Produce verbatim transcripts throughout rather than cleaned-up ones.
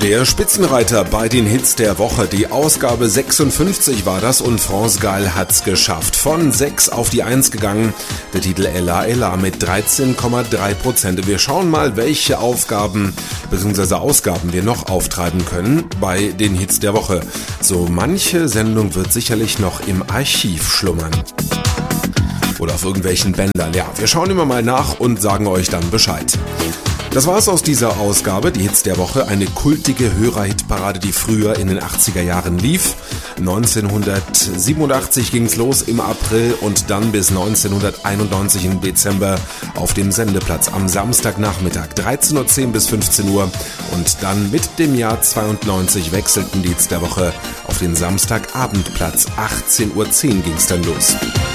Der Spitzenreiter bei den Hits der Woche, die Ausgabe sechsundfünfzig war das und France Gall hat's geschafft. Von sechs auf die eins gegangen, der Titel Ella Ella mit dreizehn Komma drei Prozent. Wir schauen mal, welche Aufgaben bzw. Ausgaben wir noch auftreiben können bei den Hits der Woche. So manche Sendung wird sicherlich noch im Archiv schlummern. Oder auf irgendwelchen Bändern. Ja, wir schauen immer mal nach und sagen euch dann Bescheid. Das war's aus dieser Ausgabe, die Hits der Woche, eine kultige Hörerhitparade, die früher in den achtziger Jahren lief. neunzehnhundertsiebenundachtzig ging's los im April und dann bis neunzehnhunderteinundneunzig im Dezember auf dem Sendeplatz am Samstagnachmittag dreizehn Uhr zehn bis fünfzehn Uhr und dann mit dem Jahr zweiundneunzig wechselten die Hits der Woche auf den Samstagabendplatz. achtzehn Uhr zehn ging's dann los.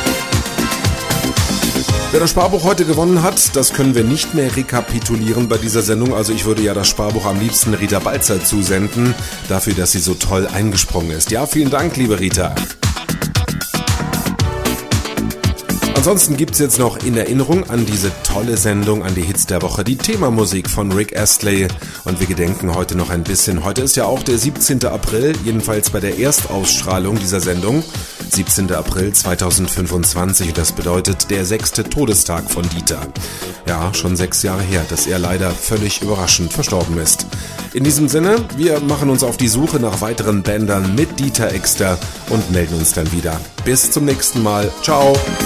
Wer das Sparbuch heute gewonnen hat, das können wir nicht mehr rekapitulieren bei dieser Sendung. Also ich würde ja das Sparbuch am liebsten Rita Balzer zusenden, dafür, dass sie so toll eingesprungen ist. Ja, vielen Dank, liebe Rita. Ansonsten gibt's jetzt noch in Erinnerung an diese tolle Sendung, an die Hits der Woche, die Themamusik von Rick Astley. Und wir gedenken heute noch ein bisschen. Heute ist ja auch der siebzehnte April, jedenfalls bei der Erstausstrahlung dieser Sendung. siebzehnter April zweitausendfünfundzwanzig. Und das bedeutet der sechste Todestag von Dieter. Ja, schon sechs Jahre her, dass er leider völlig überraschend verstorben ist. In diesem Sinne, wir machen uns auf die Suche nach weiteren Bändern mit Dieter Exter und melden uns dann wieder. Bis zum nächsten Mal. Ciao.